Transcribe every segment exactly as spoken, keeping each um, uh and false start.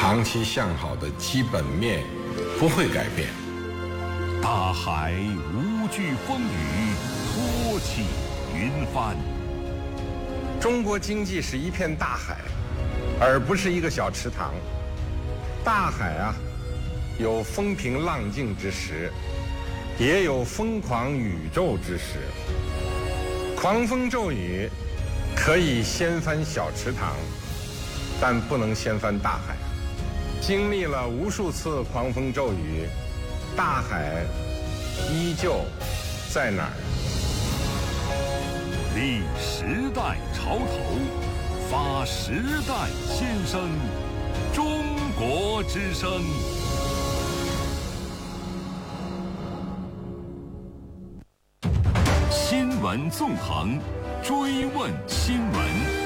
长期向好的基本面不会改变。 大海无惧风雨，托起云帆。 中国经济是一片大海，而不是一个小池塘。大海啊，有风平浪静之时，也有疯狂宇宙之时。狂风骤雨可以掀翻小池塘，但不能掀翻大海。经历了无数次狂风骤雨，大海依旧在哪儿？ 立时代潮头，发时代新声，中国之声。新闻纵横，追问新闻。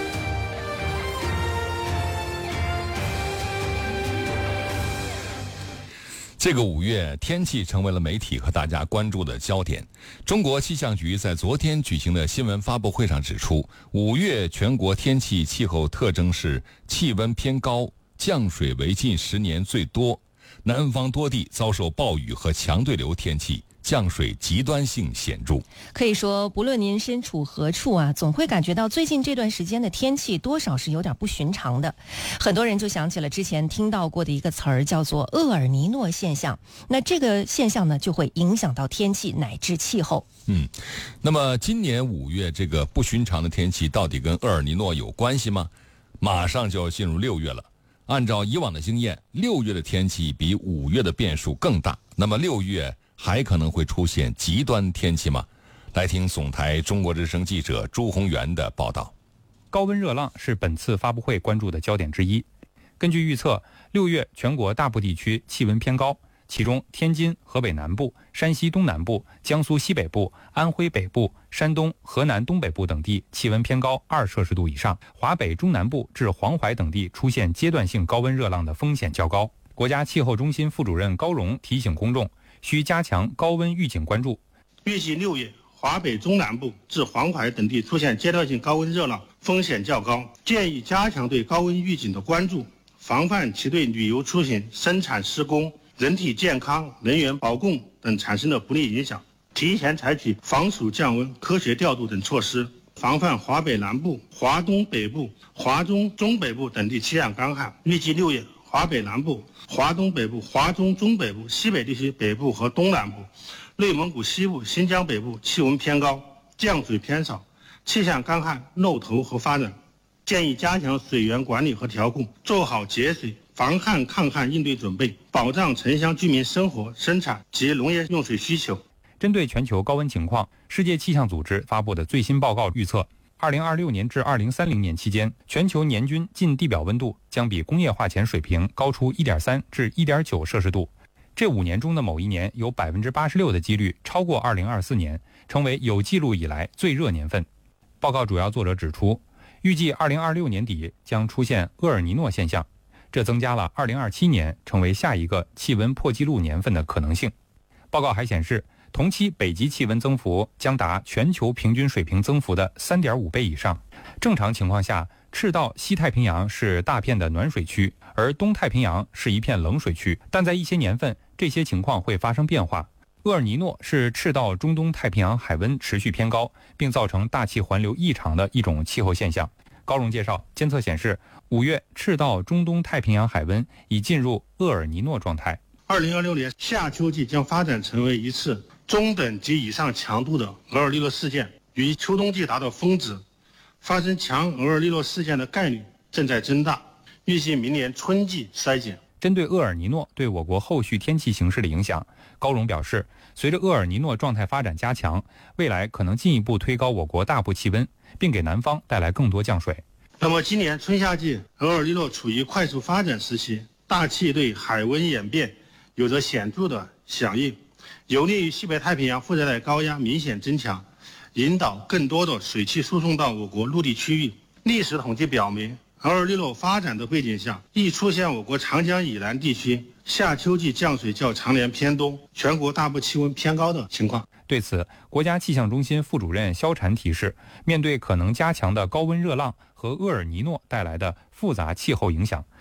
这个五月，天气成为了媒体和大家关注的焦点。中国气象局在昨天举行的新闻发布会上指出，五月全国天气气候特征是气温偏高，降水为近十年最多，南方多地遭受暴雨和强对流天气，降水极端性显著。 可以说，不论您身处何处啊，总会感觉到最近这段时间的天气多少是有点不寻常的。很多人就想起了之前听到过的一个词儿，叫做厄尔尼诺现象。那这个现象呢，就会影响到天气乃至气候。 嗯，那么今年五月这个不寻常的天气到底跟厄尔尼诺有关系吗？马上就要进入六月了。按照以往的经验，六月的天气比五月的变数更大。那么六月还可能会出现极端天气吗？来听总台中国之声记者朱宏元的报道。 高温热浪是本次发布会关注的焦点之一。根据预测，六月全国大部地区气温偏高，其中天津、河北南部、山西东南部、江苏西北部、安徽北部、山东、河南东北部等地气温偏高二摄氏度以上，华北中南部至黄淮等地出现阶段性高温热浪的风险较高。国家气候中心副主任高荣提醒公众，需加强高温预警关注。 预计六月华北中南部至黄淮等地出现阶段性高温热浪，风险较高，建议加强对高温预警的关注，防范其对旅游出行、生产施工、人体健康、能源保供等产生的不利影响，提前采取防暑降温、科学调度等措施，防范华北南部、华东北部、华中中北部等地气象干旱。预计六月华北南部、华东北部、华中中北部、西北地区北部和东南部、内蒙古西部、新疆北部气温偏高，降水偏少，气象干旱露头和发展。建议加强水源管理和调控，做好节水、防旱抗旱应对准备，保障城乡居民生活、生产及农业用水需求。 针对全球高温情况，世界气象组织发布的最新报告预测，二零二六年至二零三零年期间，全球年均近地表温度将比工业化前水平高出 一点三 至 一点九 摄氏度。这五年中的某一年有 百分之八十六 的几率超过二零二四年，成为有记录以来最热年份。报告主要作者指出，预计二零二六年底将出现厄尔尼诺现象，这增加了二零二七年成为下一个气温破纪录年份的可能性。报告还显示，同期北极气温增幅将达全球平均水平增幅的 三点五 倍以上。正常情况下，赤道西太平洋是大片的暖水区，而东太平洋是一片冷水区，但在一些年份，这些情况会发生变化。厄尔尼诺是赤道中东太平洋海温持续偏高，并造成大气环流异常的一种气候现象。高荣介绍，监测显示，五月赤道中东太平洋海温已进入厄尔尼诺状态。 二零二六年夏秋季将发展成为一次中等及以上强度的厄尔尼诺事件，与秋冬季达到峰值，发生强厄尔尼诺事件的概率正在增大，预计明年春季衰减。 针对厄尔尼诺对我国后续天气形势的影响，高荣表示，随着厄尔尼诺状态发展加强，未来可能进一步推高我国大部气温，并给南方带来更多降水。 那么今年春夏季厄尔尼诺处于快速发展时期，大气对海温演变有着显著的响应，有利于西北太平洋副热带高压明显增强，引导更多的水汽输送到我国陆地区域。历史统计表明，厄尔尼诺发展的背景下，易出现我国长江以南地区夏秋季降水较常年偏多，全国大部气温偏高的情况。 对此，国家气象中心副主任肖禅提示，面对可能加强的高温热浪和厄尔尼诺带来的复杂气候影响，